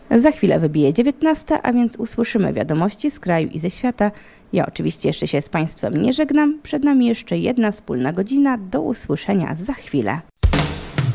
Za chwilę wybije 19, a więc usłyszymy wiadomości z kraju i ze świata. Ja oczywiście jeszcze się z Państwem nie żegnam. Przed nami jeszcze jedna wspólna godzina. Do usłyszenia za chwilę.